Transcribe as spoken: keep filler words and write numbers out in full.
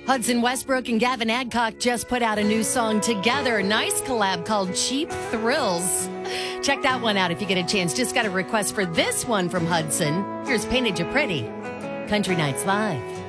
Hudson Westbrook and Gavin Adcock just put out a new song together. A nice collab called Cheap Thrills. Check that one out if you get a chance. Just got a request for this one from Hudson. Here's Painted You Pretty. Country Nights Live.